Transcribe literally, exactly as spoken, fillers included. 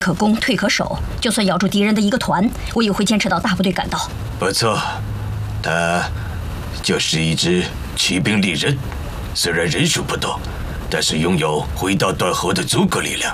可攻，退可守。就算咬住敌人的一个团，我也会坚持到大部队赶到。 不错，他就是一支骑兵利刃，虽然人数不多，但是拥有回到断后的诸葛力量。